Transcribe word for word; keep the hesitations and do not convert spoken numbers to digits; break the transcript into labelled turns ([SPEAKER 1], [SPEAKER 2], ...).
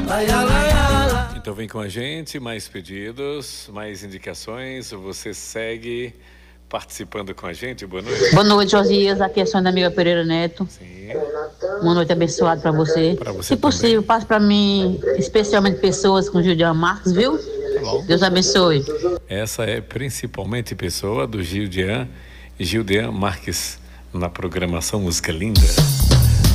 [SPEAKER 1] Então vem com a gente, mais pedidos, mais indicações, você segue participando com a gente. Boa noite.
[SPEAKER 2] Boa noite, Josias, aqui é a Sônia Amiga Pereira Neto.
[SPEAKER 1] Sim.
[SPEAKER 2] Uma noite abençoada para você.
[SPEAKER 1] Pra você
[SPEAKER 2] Se possível, passe para mim, especialmente pessoas com Gildian Marques, viu?
[SPEAKER 1] Tá bom.
[SPEAKER 2] Deus abençoe.
[SPEAKER 1] Essa é principalmente pessoa do Gildian, Gildian Marques, na programação Música Linda.